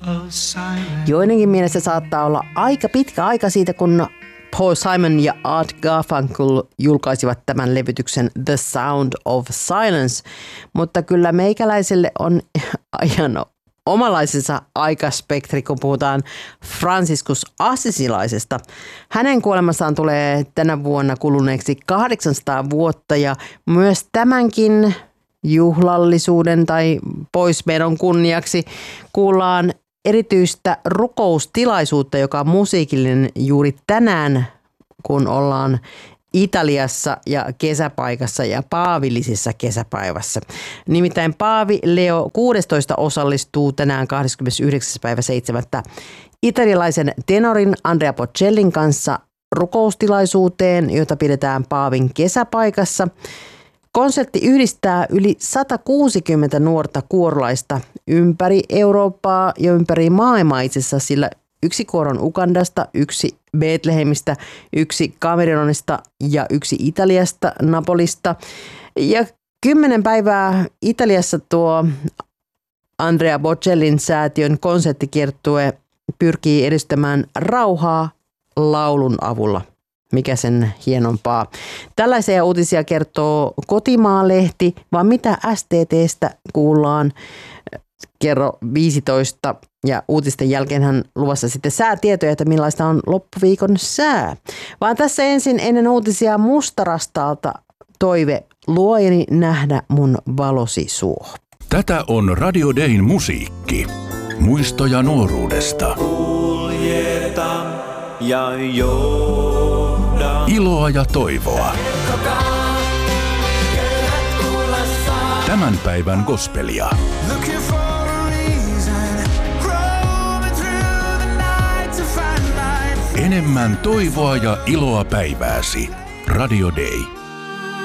Joidenkin mielestä saattaa olla aika pitkä aika siitä, kun Paul Simon ja Art Garfunkel julkaisivat tämän levytyksen The Sound of Silence, mutta kyllä meikäläiselle on ihan omalaisensa aikaspektri, kun puhutaan Franciscus Assisilaisesta. Hänen kuolemassaan tulee tänä vuonna kuluneeksi 800 vuotta ja myös tämänkin juhlallisuuden tai poismenon kunniaksi kuullaan erityistä rukoustilaisuutta, joka on musiikillinen juuri tänään, kun ollaan Italiassa ja kesäpaikassa ja paavillisessa kesäpäivässä. Nimittäin Paavi Leo 16 osallistuu tänään 29.7. italialaisen tenorin Andrea Bocellin kanssa rukoustilaisuuteen, jota pidetään Paavin kesäpaikassa. Konsertti yhdistää yli 160 nuorta kuorolaista ympäri Eurooppaa ja ympäri maailmaa itse asiassa, sillä yksi kuoro on Ugandasta, yksi Betlehemistä, yksi Cameronista ja yksi Italiasta, Napolista. Ja 10 päivää Italiassa tuo Andrea Bocellin säätiön konserttikiertue pyrkii edistämään rauhaa laulun avulla. Mikä sen hienompaa. Tällaisia uutisia kertoo Kotimaa-lehti, vaan mitä STT:stä kuullaan kello 15 ja uutisten jälkeenhän luvassa sitten säätietoja, että millaista on loppuviikon sää. Vaan tässä ensin ennen uutisia Mustarastaalta toive luojeni nähdä mun valosi suo. Tätä on Radio Dayn musiikki. Muistoja nuoruudesta. Kuljeta ja iloa ja toivoa. Tämän päivän gospelia. Enemmän toivoa ja iloa päivääsi. Radio Day.